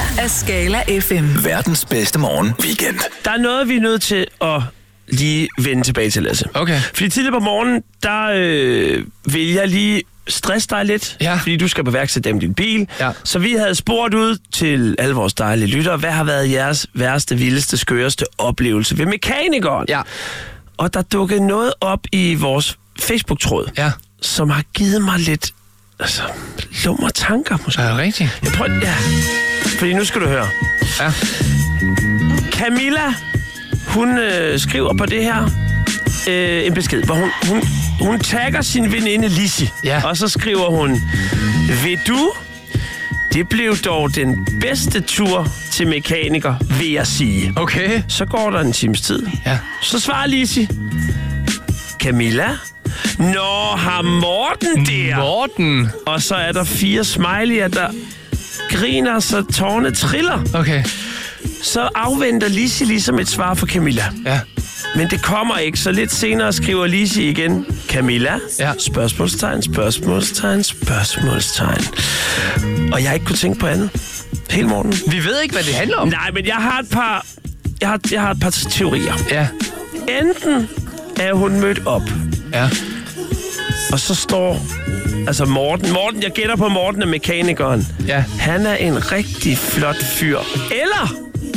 af Skala FM. Verdens bedste morgen weekend. Der er noget, vi er nødt til at lige vende tilbage til, Lasse. Okay. Fordi tidligere på morgenen, der vil jeg lige stresse dig lidt, fordi du skal på værksted dem din bil. Ja. Så vi havde spurgt ud til alle vores dejlige lyttere, hvad har været jeres værste, vildeste, skøreste oplevelse ved mekanikeren? Ja. Og der dukkede noget op i vores Facebook-tråd, som har givet mig lidt lumre tanker, måske. Er det rigtigt? Jeg prøver, fordi nu skal du høre. Ja. Camilla, hun skriver på det her en besked, hvor hun tagger sin veninde Lissi, og så skriver hun, ved du, det blev dog den bedste tur til mekaniker, vil jeg sige. Okay. Så går der en times tid. Ja. Så svarer Lissi, Camilla, nå, har Morten der? Morten? Og så er der 4 smiley'er, der griner, så tårne triller. Okay. Så afventer Lissi ligesom et svar fra Camilla. Ja. Men det kommer ikke, så lidt senere skriver Lissi igen, Camilla, spørgsmålstegn, spørgsmålstegn, spørgsmålstegn. Og jeg har ikke kunnet tænke på andet hele morgen. Vi ved ikke, hvad det handler om. Nej, men jeg har et par teorier. Ja. Enten er hun mødt op. Ja. Og så står Morten, jeg gætter på Morten er mekanikeren. Ja. Han er en rigtig flot fyr. Eller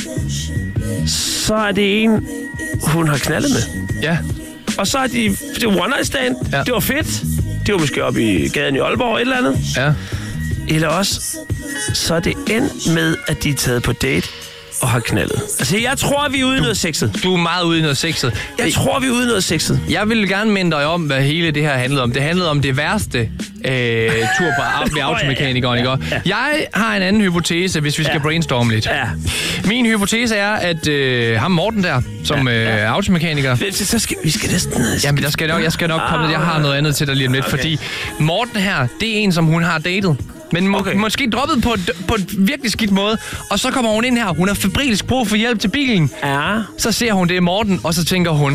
så er det en, hun har knaldet med. Ja. Og så er det one night stand. Ja. Det var fedt. Det var måske oppe i gaden i Aalborg, et eller andet. Ja. Eller også, så er det endt med, at de er taget på date og har knaldet. Altså, jeg tror, vi er ude i noget sexet. Du er meget ude i noget sexet. Jeg tror, vi er ude i noget sexet. Jeg vil gerne minde dig om, hvad hele det her handlede om. Det handlede om det værste tur på ved automekanikeren, ikke? Jeg har en anden hypotese, hvis vi skal brainstorme lidt. Ja. Min hypotese er, at ham Morten der, som automekaniker... Vi skal næsten... Jamen, jeg skal nok komme ned. Jeg har noget andet til dig lige om lidt, fordi Morten her, det er en, som hun har datet. Men måske droppet på en virkelig skidt måde. Og så kommer hun ind her. Hun har febrilsk brug for hjælp til bilen. Ja. Så ser hun det er Morten, og så tænker hun...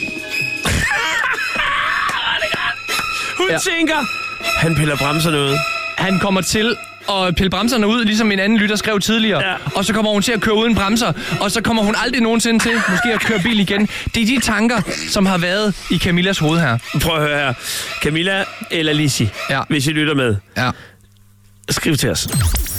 Hun tænker... Han piller bremserne ud. Han kommer til at pille bremserne ud, ligesom en anden lytter skrev tidligere. Ja. Og så kommer hun til at køre uden bremser. Og så kommer hun aldrig nogensinde til måske at køre bil igen. Det er de tanker, som har været i Camillas hoved her. Prøv at høre her. Camilla eller Lissi, hvis I lytter med. Ja. Skriv til os.